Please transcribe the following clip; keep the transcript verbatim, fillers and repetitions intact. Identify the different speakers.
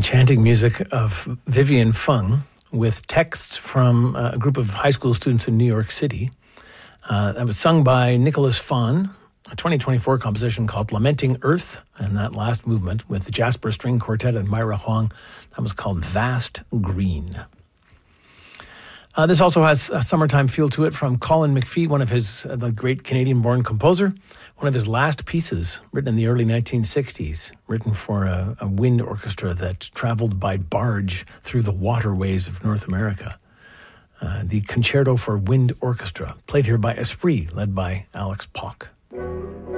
Speaker 1: enchanting music of Vivian Fung with texts from a group of high school students in New York City. Uh, that was sung by Nicholas Fahn, a twenty twenty-four composition called Lamenting Earth, and that last movement with the Jasper String Quartet and Myra Huang, that was called Vast Green. Uh, this also has a summertime feel to it from Colin McPhee, one of his, uh, the great Canadian-born composer, one of his last pieces, written in the early nineteen sixties, written for a, a wind orchestra that traveled by barge through the waterways of North America. Uh, the Concerto for Wind Orchestra, played here by Esprit, led by Alex Pock.